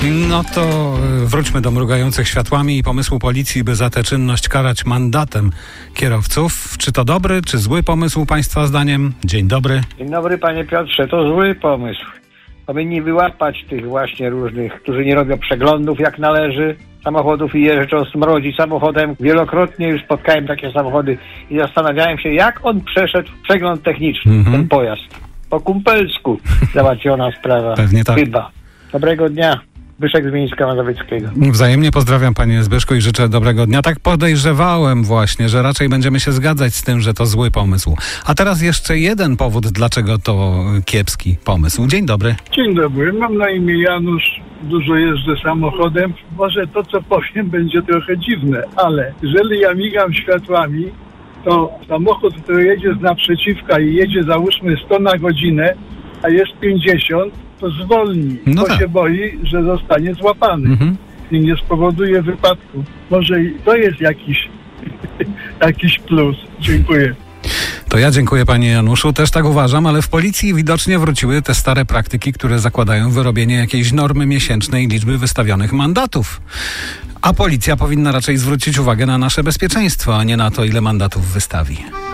No to wróćmy do mrugających światłami i pomysłu policji, by za tę czynność karać mandatem kierowców. Czy to dobry, czy zły pomysł Państwa zdaniem? Dzień dobry. Dzień dobry, panie Piotrze. To zły pomysł. Powinni wyłapać tych właśnie różnych, którzy nie robią przeglądów jak należy samochodów i jeżdżą, smrodzi samochodem. Wielokrotnie już spotkałem takie samochody i zastanawiałem się, jak on przeszedł przegląd techniczny, ten pojazd. Po kumpelsku załatwiona sprawa. Pewnie tak. Chyba. Dobrego dnia. Zbyszek z Mińska Mazowieckiego. Wzajemnie pozdrawiam panie Zbyszku i życzę dobrego dnia. Tak podejrzewałem właśnie, że raczej będziemy się zgadzać z tym, że to zły pomysł. A teraz jeszcze jeden powód, dlaczego to kiepski pomysł. Dzień dobry. Dzień dobry, mam na imię Janusz, dużo jeżdżę samochodem. Może to, co powiem, będzie trochę dziwne, ale jeżeli ja migam światłami, to samochód, który jedzie z naprzeciwka i jedzie załóżmy 100 na godzinę, a jest 50, to zwolni, No bo tak. się boi, że zostanie złapany i nie spowoduje wypadku. Może i to jest jakiś plus. Dziękuję. To ja dziękuję panie Januszu, też tak uważam, ale w policji widocznie wróciły te stare praktyki, które zakładają wyrobienie jakiejś normy miesięcznej liczby wystawionych mandatów. A policja powinna raczej zwrócić uwagę na nasze bezpieczeństwo, a nie na to, ile mandatów wystawi.